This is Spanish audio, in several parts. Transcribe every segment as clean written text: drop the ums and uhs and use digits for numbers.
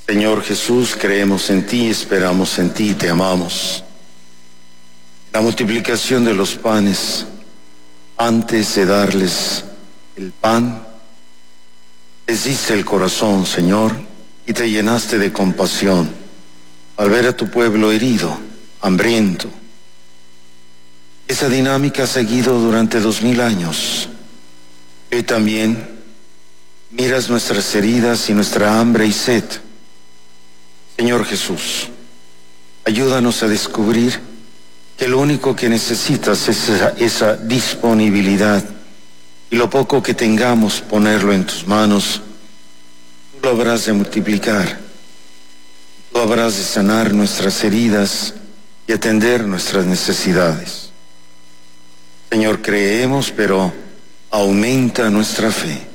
Señor Jesús, creemos en ti, esperamos en ti, te amamos. La multiplicación de los panes, antes de darles el pan, les diste el corazón, Señor, y te llenaste de compasión al ver a tu pueblo herido, hambriento. Esa dinámica ha seguido durante 2000 años. Hoy también miras nuestras heridas y nuestra hambre y sed. Señor Jesús, ayúdanos a descubrir que lo único que necesitas es esa disponibilidad, y lo poco que tengamos, ponerlo en tus manos. Tú lo habrás de multiplicar, tú habrás de sanar nuestras heridas y atender nuestras necesidades. Señor, creemos, pero aumenta nuestra fe.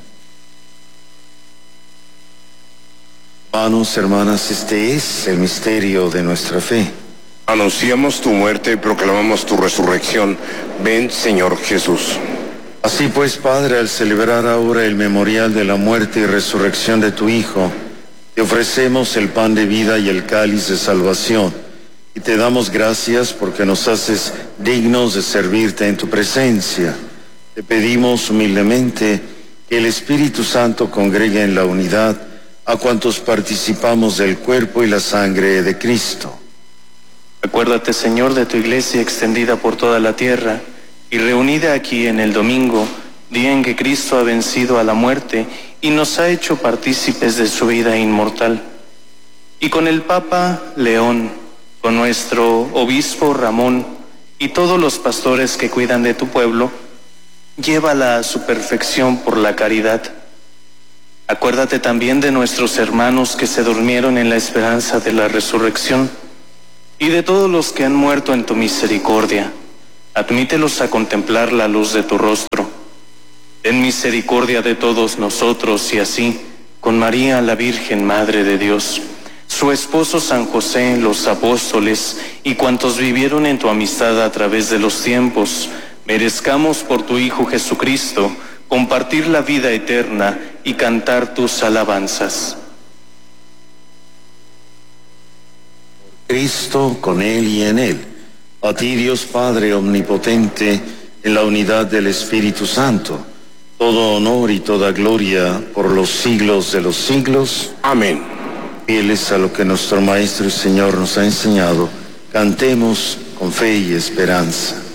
Hermanos, hermanas, este es el misterio de nuestra fe. Anunciamos tu muerte y proclamamos tu resurrección. Ven, Señor Jesús. Así pues, Padre, al celebrar ahora el memorial de la muerte y resurrección de tu Hijo, te ofrecemos el pan de vida y el cáliz de salvación, y te damos gracias porque nos haces dignos de servirte en tu presencia. Te pedimos humildemente que el Espíritu Santo congregue en la unidad a cuantos participamos del cuerpo y la sangre de Cristo. Acuérdate, Señor, de tu iglesia extendida por toda la tierra y reunida aquí en el domingo, día en que Cristo ha vencido a la muerte y nos ha hecho partícipes de su vida inmortal. Y con el Papa León, con nuestro obispo Ramón y todos los pastores que cuidan de tu pueblo, llévala a su perfección por la caridad. Acuérdate también de nuestros hermanos que se durmieron en la esperanza de la resurrección y de todos los que han muerto en tu misericordia. Admítelos a contemplar la luz de tu rostro. Ten misericordia de todos nosotros y así, con María la Virgen, Madre de Dios, su esposo San José, los apóstoles y cuantos vivieron en tu amistad a través de los tiempos, merezcamos por tu Hijo Jesucristo compartir la vida eterna y cantar tus alabanzas. Cristo, con Él y en Él, a ti, Dios Padre omnipotente, en la unidad del Espíritu Santo, todo honor y toda gloria por los siglos de los siglos. Amén. Fieles a lo que nuestro Maestro y Señor nos ha enseñado, cantemos con fe y esperanza.